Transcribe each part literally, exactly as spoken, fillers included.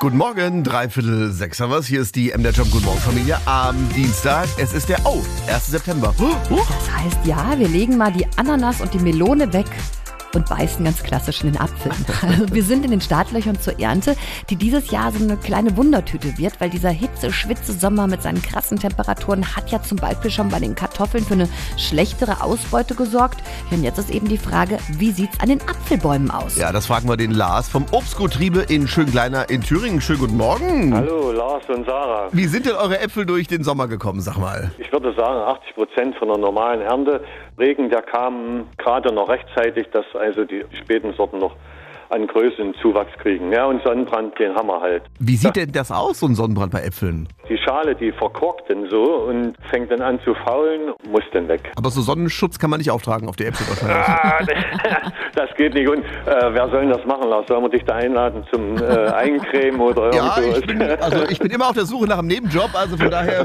Guten Morgen, dreiviertel sechs haben wir's. Hier ist die M D Job Guten Morgen Familie am Dienstag. Es ist der, oh, ersten September. Oh, oh. Das heißt, ja, wir legen mal die Ananas und die Melone weg und beißen ganz klassisch in den Apfel. Also wir sind in den Startlöchern zur Ernte, die dieses Jahr so eine kleine Wundertüte wird, weil dieser Hitze-Schwitze-Sommer mit seinen krassen Temperaturen hat ja zum Beispiel schon bei den Kartoffeln für eine schlechtere Ausbeute gesorgt. Und jetzt ist eben die Frage, wie sieht's an den Apfelbäumen aus? Ja, das fragen wir den Lars vom Obstguttriebe in Schöngleiner in Thüringen. Schönen guten Morgen. Hallo, Lars und Sarah. Wie sind denn eure Äpfel durch den Sommer gekommen, sag mal? Ich würde sagen, achtzig Prozent von der normalen Ernte. Regen, der kam gerade noch rechtzeitig, dass also die späten Sorten noch an Größe und Zuwachs kriegen. Ja, und Sonnenbrand, den haben wir halt. Wie sieht denn das aus, so ein Sonnenbrand bei Äpfeln? Die Schale, die verkorkt dann so und fängt dann an zu faulen, muss dann weg. Aber so Sonnenschutz kann man nicht auftragen auf die Äpfel wahrscheinlich. Ah, das geht nicht. Und äh, wer soll denn das machen, Lars? Sollen wir dich da einladen zum äh, Eincremen oder Ja, irgendwas? ich bin, also ich bin immer auf der Suche nach einem Nebenjob, also von daher...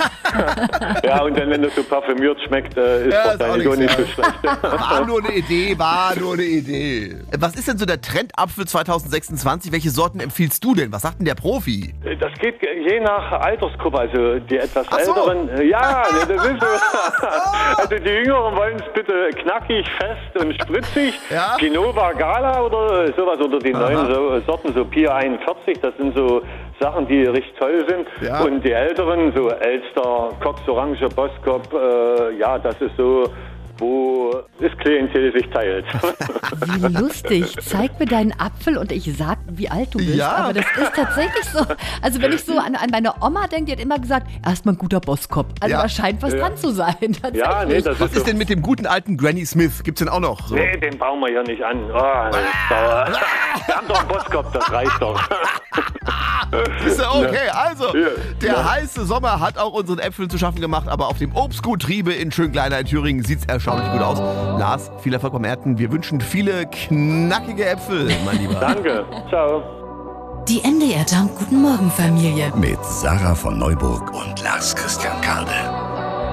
Ja, und dann, wenn das so parfümiert schmeckt, äh, ist Ja, ist wahrscheinlich auch auch nicht so nichts, schlecht. War nur eine Idee, war nur eine Idee. Was ist denn so der Trendapfel zwanzig sechsundzwanzig? Welche Sorten empfiehlst du denn? Was sagt denn der Profi? Das geht je nach Altersgruppe, also die etwas Ach so. Älteren. äh, Ja, ne, das ist so. Also die Jüngeren wollen es bitte knackig, fest und spritzig. Ja. Genova Gala oder sowas, oder die Aha. neuen so, Sorten, so Pier einundvierzig, das sind so Sachen, die richtig toll sind. Ja. Und die Älteren, so Elster, Cox Orange, Boskop, äh, ja, das ist so, wo das Klientel sich teilt. Wie lustig. Zeig mir deinen Apfel und ich sag, wie alt du bist. Ja. Aber das ist tatsächlich so. Also wenn ich so an, an meine Oma denke, die hat immer gesagt, erstmal ein guter Bosskopf. Also Ja. da scheint was Ja. dran zu sein. Tatsächlich. Ja, nee, das Was ist ist so. denn mit dem guten alten Granny Smith? Gibt's den auch noch? So? Nee, den bauen wir hier nicht an. Oh, das ist sauer. Wir haben doch einen Boskop, das reicht doch. Ist ja okay, also Ja. der Ja. heiße Sommer hat auch unseren Äpfeln zu schaffen gemacht, aber auf dem Obstguttriebe in Schöngleiner in Thüringen sieht's erstaunlich gut aus. Lars, viel Erfolg beim Ernten. Wir wünschen viele knackige Äpfel, mein Lieber. Danke. Ciao. Die M D R Jump Guten Morgen Familie. Mit Sarah von Neuburg und Lars Christian Kade.